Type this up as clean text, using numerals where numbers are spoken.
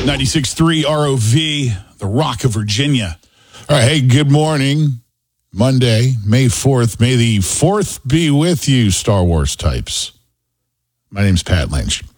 96.3 ROV, the Rock of Virginia. All right, hey, good morning. Monday, May 4th. May the 4th be with you, Star Wars types. My name's Pat Lynch.